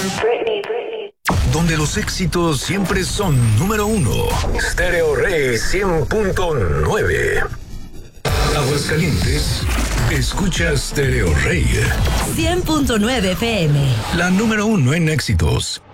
Donde los éxitos siempre son número uno. Stereo Rey 100.9. Aguascalientes, escucha Stereo Rey 100.9 FM. La número uno en éxitos.